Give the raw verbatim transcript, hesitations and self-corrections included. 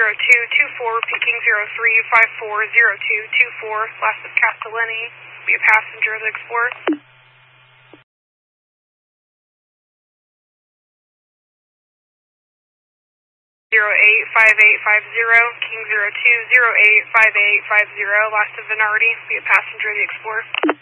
zero two two four, Peking zero three five four zero two two four, last of Castellini, be a passenger of the Explorer. zero eight five eight five zero, King zero two zero eight five eight five zero, last of Venardi, be a passenger of the Explorer.